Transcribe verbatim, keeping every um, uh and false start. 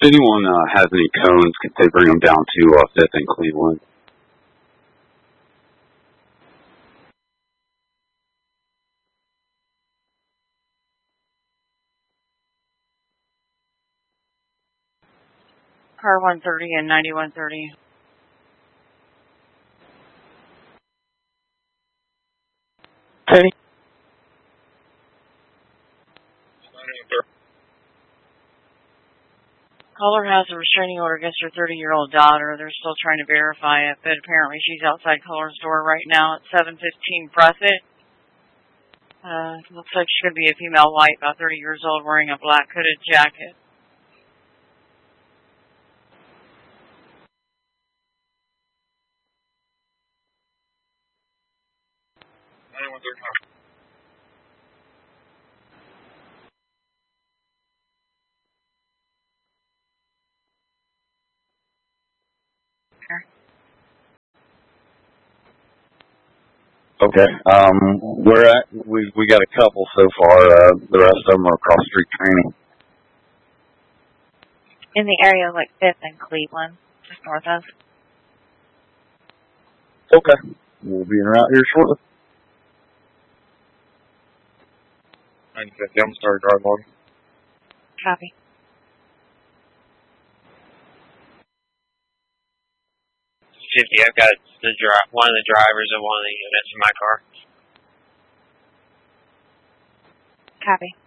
If anyone uh, has any cones, could they bring them down to uh, Fifth and Cleveland? Car one thirty and ninety-one thirty. Tony? Caller has a restraining order against her thirty-year-old daughter. They're still trying to verify it, but apparently she's outside Caller's door right now at seven fifteen Breathitt. Uh, looks like she could be a female white, about thirty years old, wearing a black hooded jacket. ninety-one thirty. Okay. Um, we're at, we we got a couple so far. Uh, the rest of them are cross street training. In the area like Fifth and Cleveland, just north of. Okay. We'll be around here shortly. ninety fifty, I'm sorry, drive on. Copy. fifty, I've got the dri- one of the drivers of one of the units in my car. Copy.